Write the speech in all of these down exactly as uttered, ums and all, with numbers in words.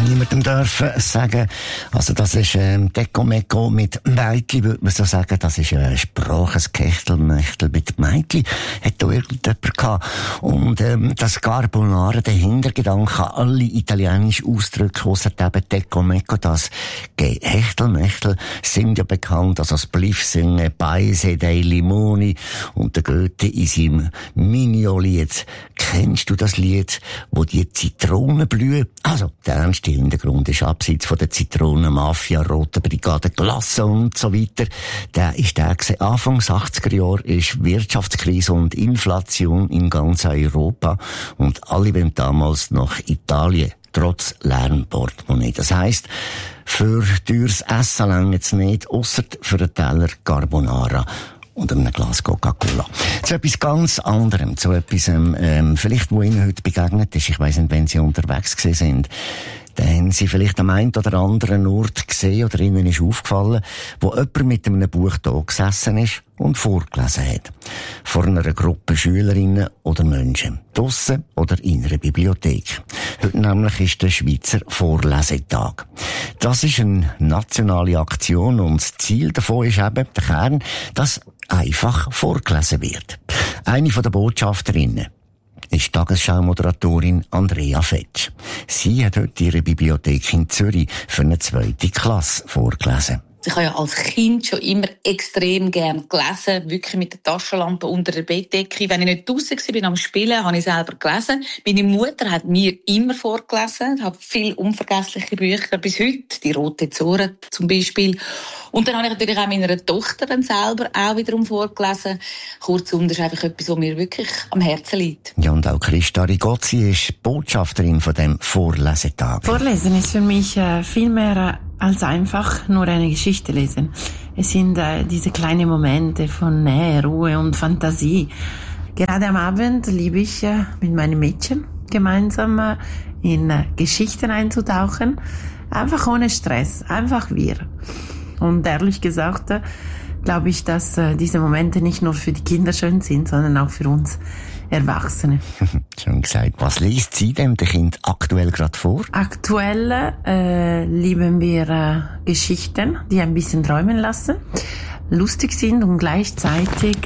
niemandem dürfen sagen. Also das ist ähm, Deko Meko mit Meitli, würde man so sagen. Das ist ein Spracheskechtelmechtel mit Meitli. Hat da irgendjemand gehabt. Und ähm, das Carbonara, der Hintergedanke, alle italienischen Ausdrücke, die es eben Deko Meko, das Hechtelmechtel, sind ja bekannt. Also das Bliffsingen, Paese dei Limoni und der Goethe in seinem Mignoli-Lied. Kennst du das Lied, wo die Zitronen blühen? Also, der ernste Hintergrund ist abseits von der Zitronenmafia, Rote Brigade, Glasse und so weiter. Der ist der gewesen. Anfangs achtziger Jahre ist Wirtschaftskrise und Inflation in ganz Europa und alle wollen damals nach Italien, trotz leeren Portemonnaie. Das heisst, für teures Essen reicht es nicht, ausser für einen Teller Carbonara und einem Glas Coca-Cola. Zu etwas ganz anderem, zu etwas, ähm, vielleicht, wo Ihnen heute begegnet ist. Ich weiss nicht, wenn Sie unterwegs gewesen sind, dann haben Sie vielleicht am einen oder anderen Ort gesehen oder Ihnen ist aufgefallen, wo jemand mit einem Buch da gesessen ist und vorgelesen hat. Vor einer Gruppe Schülerinnen oder Menschen. Draussen oder in einer Bibliothek. Heute nämlich ist der Schweizer Vorlesetag. Das ist eine nationale Aktion und das Ziel davon ist eben, der Kern, dass einfach vorgelesen wird. Eine von den Botschafterinnen ist Tagesschau-Moderatorin Andrea Fetsch. Sie hat heute ihre Bibliothek in Zürich für eine zweite Klasse vorgelesen. Ich habe ja als Kind schon immer extrem gern gelesen, wirklich mit der Taschenlampe unter der Bettdecke. Wenn ich nicht draussen war am Spielen, habe ich selber gelesen. Meine Mutter hat mir immer vorgelesen. Ich habe viele unvergessliche Bücher bis heute, die Rote Zora zum Beispiel. Und dann habe ich natürlich auch meiner Tochter dann selber auch wiederum vorgelesen. Kurzum, das ist einfach etwas, was mir wirklich am Herzen liegt. Ja, und auch Christa Rigozzi ist Botschafterin von dem Vorlesetag. Vorlesen ist für mich äh, viel mehr als einfach nur eine Geschichte lesen. Es sind äh, diese kleinen Momente von Nähe, Ruhe und Fantasie. Gerade am Abend liebe ich äh, mit meinen Mädchen gemeinsam äh, in äh, Geschichten einzutauchen. Einfach ohne Stress, einfach wir. Und ehrlich gesagt, äh, glaube ich, dass äh, diese Momente nicht nur für die Kinder schön sind, sondern auch für uns Erwachsene. Schon gesagt. Was liest sie dem der Kind aktuell gerade vor? Aktuell äh, lieben wir äh, Geschichten, die ein bisschen träumen lassen, lustig sind und gleichzeitig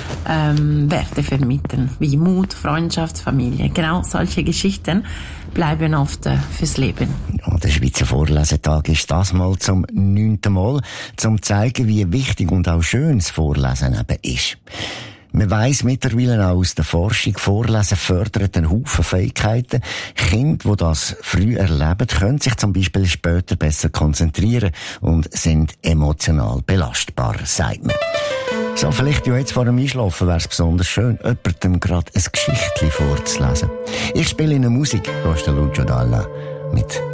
ähm, Werte vermitteln, wie Mut, Freundschaft, Familie. Genau solche Geschichten bleiben oft äh, fürs Leben. Ja, der Schweizer Vorlesetag ist das mal zum neunten Mal, zum zeigen, wie wichtig und auch schön das Vorlesen eben ist. Man weiss mittlerweile auch aus der Forschung, Vorlesen fördert einen Haufen Fähigkeiten. Kinder, die das früh erleben, können sich zum Beispiel später besser konzentrieren und sind emotional belastbarer, sagt man. So, vielleicht ja jetzt vor dem Einschlafen wäre es besonders schön, jemandem gerade ein Geschichtchen vorzulesen. Ich spiele Ihnen Musik, da ist der Lucio Dalla mit